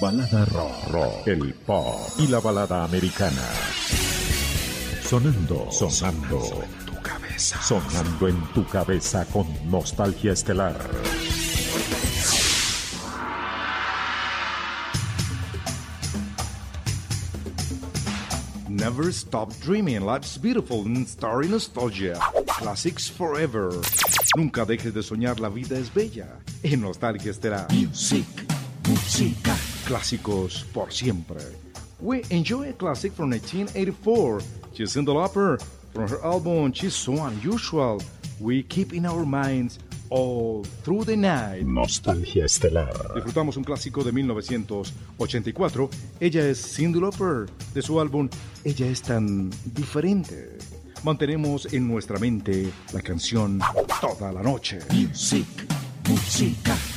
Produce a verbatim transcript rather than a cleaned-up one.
balada rock, rock, el pop y la balada americana. Sonando, sonando, sonando en tu cabeza. Sonando en tu cabeza con Nostalgia Estelar. Never stop dreaming. Life's beautiful and starry nostalgia. Classics forever. Nunca dejes de soñar, la vida es bella. En Nostalgia Estelar. Music, música. Clásicos por siempre. We enjoy a classic from nineteen eighty-four. She's Cyndi Lauper. From her album She's So Unusual. We keep in our minds all through the night. Nostalgia Estelar. Disfrutamos un clásico de mil novecientos ochenta y cuatro. Ella es Cyndi Lauper. De su álbum Ella es tan diferente. Mantenemos en nuestra mente la canción toda la noche. Music, música.